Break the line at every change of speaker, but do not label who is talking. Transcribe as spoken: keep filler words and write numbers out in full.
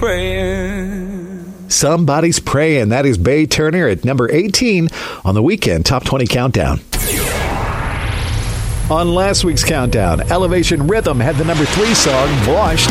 praying.
Somebody's Praying. That is Bay Turner at number eighteen on the Weekend Top twenty Countdown. On last week's countdown, Elevation Rhythm had the number three song, Washed.